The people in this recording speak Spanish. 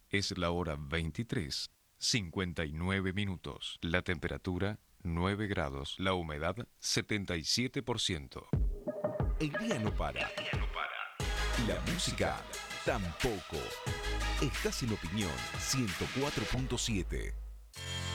Es la hora 23:59. La temperatura 9 grados. La humedad 77%. El día no para. Y la música tampoco. Estás en Opinión 104.7.